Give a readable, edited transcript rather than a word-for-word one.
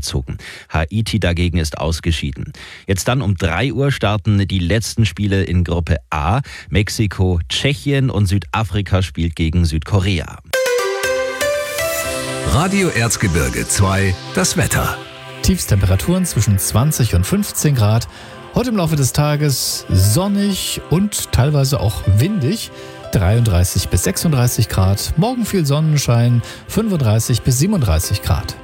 eingezogen. Haiti dagegen ist ausgeschieden. Jetzt dann um 3 Uhr starten die letzten Spiele in Gruppe A. Mexiko, Tschechien und Südafrika spielt gegen Südkorea. Radio Erzgebirge 2, das Wetter. Tiefstemperaturen zwischen 20 und 15 Grad. Heute im Laufe des Tages sonnig und teilweise auch windig. 33 bis 36 Grad. Morgen viel Sonnenschein. 35 bis 37 Grad.